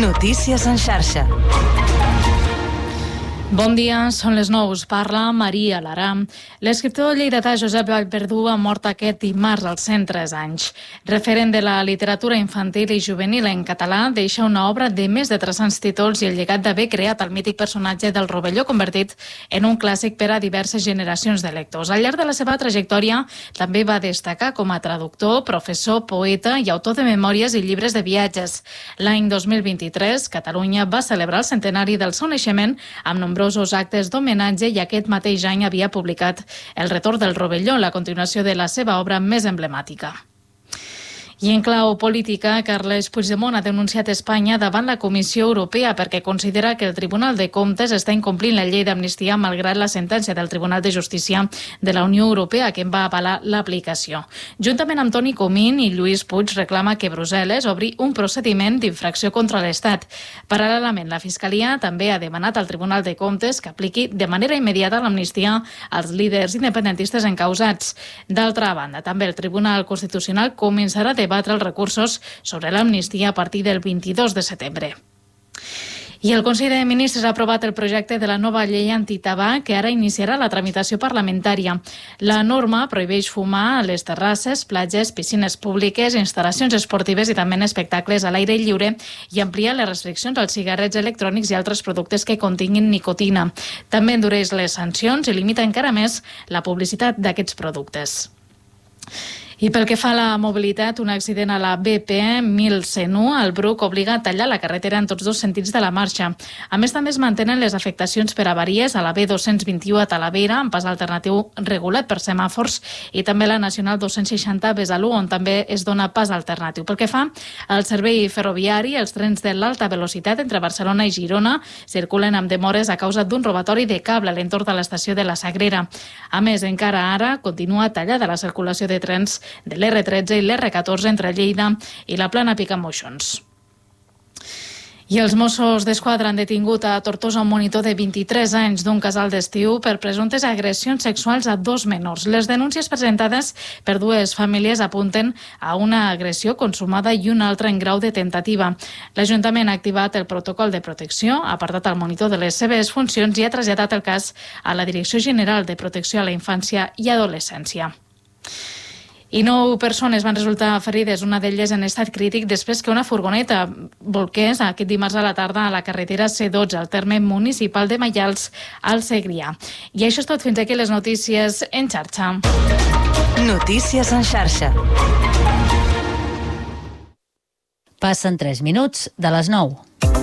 Notícies en xarxa. Bon dia, són les 9. Us parla Maria Lara. L'escriptor lleidatà Josep Vallverdú ha mort aquest dimarts als 103 anys. Referent de la literatura infantil i juvenil en català, deixa una obra de més de 300 títols i el llegat d'haver creat el mític personatge del Rovelló, convertit en un clàssic per a diverses generacions de lectors. Al llarg de la seva trajectòria també va destacar com a traductor, professor, poeta i autor de memòries i llibres de viatges. L'any 2023, Catalunya va celebrar el centenari del seu naixement amb nombrosos actes d'homenatge i aquest mateix any havia publicat El retorn del Rovelló, la continuació de la seva obra més emblemàtica. I en clau política, Carles Puigdemont ha denunciat Espanya davant la Comissió Europea perquè considera que el Tribunal de Comptes està incomplint la llei d'amnistia malgrat la sentència del Tribunal de Justícia de la Unió Europea que en va avalar l'aplicació. Juntament amb Toni Comín i Lluís Puig reclama que Brussel·les obri un procediment d'infracció contra l'Estat. Paral·lelament, la Fiscalia també ha demanat al Tribunal de Comptes que apliqui de manera immediata l'amnistia als líders independentistes encausats. D'altra banda, també el Tribunal Constitucional començarà a debatre els recursos sobre l'amnistia a partir del 22 de setembre. I el Consell de Ministres ha aprovat el projecte de la nova llei antitabac que ara iniciarà la tramitació parlamentària. La norma prohibeix fumar a les terrasses, platges, piscines públiques, instal·lacions esportives i també en espectacles a l'aire lliure i amplia les restriccions als cigarrets electrònics i altres productes que continguin nicotina. També endureix les sancions i limita encara més la publicitat d'aquests productes. I pel que fa a la mobilitat, un accident a la BP 1101 al Bruc obliga a tallar la carretera en tots dos sentits de la marxa. A més, també es mantenen les afectacions per avaries a la B221 a Talavera, amb pas alternatiu regulat per semàfors, i també la Nacional 260 a Besalú, on també es dona pas alternatiu. Pel que fa al servei ferroviari, els trens de l'alta velocitat entre Barcelona i Girona circulen amb demores a causa d'un robatori de cable a l'entorn de l'estació de la Sagrera. A més, encara ara continua tallada la circulació de trens de l'R13 i l'R14 entre Lleida i la Plana Picamoixons. I els Mossos d'Esquadra han detingut a Tortosa un monitor de 23 anys d'un casal d'estiu per presumptes agressions sexuals a 2 menors. Les denúncies presentades per dues famílies apunten a una agressió consumada i una altra en grau de tentativa. L'Ajuntament ha activat el protocol de protecció, ha apartat el monitor de les seves funcions i ha traslladat el cas a la Direcció General de Protecció a la Infància i Adolescència. I 9 persones van resultar ferides, una d'elles en estat crític, després que una furgoneta volqués aquest dimarts a la tarda a la carretera C12, al terme municipal de Maials, al Segrià. I això és tot, fins aquí les notícies en xarxa. Notícies en xarxa. Passen 3 minuts de les 9.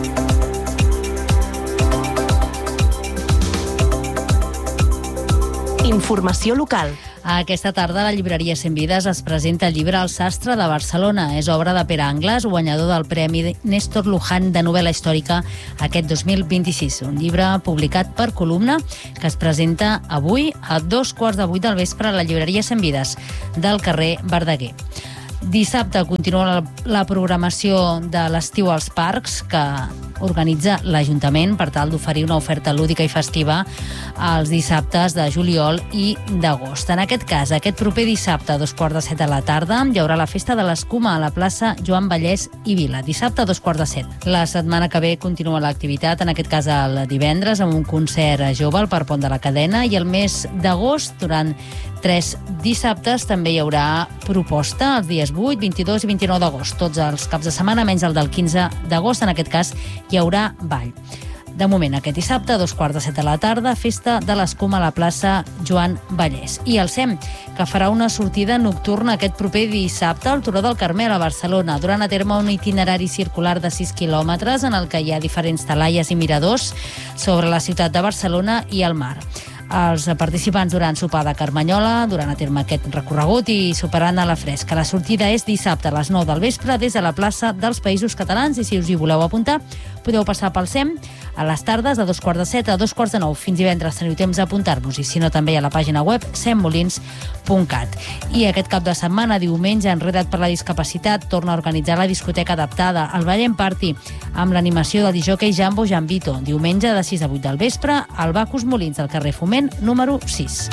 Informació local. Aquesta tarda a la llibreria Cent Vides es presenta el llibre El sastre de Barcelona. És obra de Pere Angles, guanyador del Premi Néstor Luján de novel·la històrica aquest 2026. Un llibre publicat per Columna que es presenta avui a 7:15 del vespre a la llibreria Cent Vides del carrer Verdaguer. Dissabte continua la programació de l'estiu als parcs que organitza l'Ajuntament per tal d'oferir una oferta lúdica i festiva els dissabtes de juliol i d'agost. En aquest cas, aquest proper dissabte a 7:15 de la tarda hi haurà la Festa de l'Escuma a la plaça Joan Vallès i Vila, dissabte a 7:15. La setmana que ve continua l'activitat, en aquest cas el divendres, amb un concert jove al Parc Pont de la Cadena, i el mes d'agost, durant 3 dissabtes, també hi haurà proposta els dies 8, 22 i 29 d'agost. Tots els caps de setmana, menys el del 15 d'agost, en aquest cas hi haurà ball. De moment, aquest dissabte, a 7:15 de la tarda, Festa de l'Escuma a la plaça Joan Vallès. I el SEM, que farà una sortida nocturna aquest proper dissabte al Turó del Carmel a Barcelona, durant a terme un itinerari circular de 6 quilòmetres en el que hi ha diferents talaies i miradors sobre la ciutat de Barcelona i el mar. Els participants duran sopar de Carmanyola, durant a terme aquest recorregut i soparan a la fresca. La sortida és dissabte a les 9 del vespre des de la plaça dels Països Catalans, i si us hi voleu apuntar podeu passar pel SEM a les tardes de 7:15 a 8:45. Fins divendres teniu temps d'apuntar-vos, i si no també a la pàgina web semmolins.cat. I aquest cap de setmana, diumenge, Enreda't per la Discapacitat torna a organitzar la discoteca adaptada, el Ballem Party, amb l'animació del discjòquei Jambo Jambito, diumenge de 6 a 8 del vespre al Bacus Molins del carrer Foment número 6.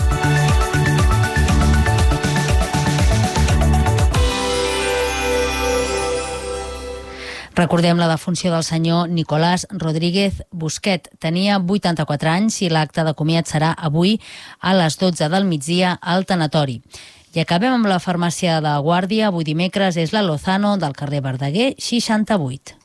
Recordem la defunció del senyor Nicolás Rodríguez Busquet. Tenia 84 anys i l'acte de comiat serà avui a les 12 del migdia al tanatori. I acabem amb la farmàcia de Guàrdia. Avui dimecres és la Lozano del carrer Verdaguer 68.